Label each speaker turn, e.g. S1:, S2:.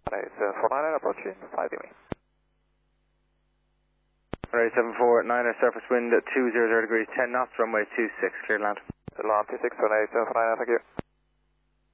S1: 749 approaching, 5 me.
S2: Runway 749, surface wind at 200 degrees, 10 knots, runway 26, clear land.
S1: Land 26, 749, thank you.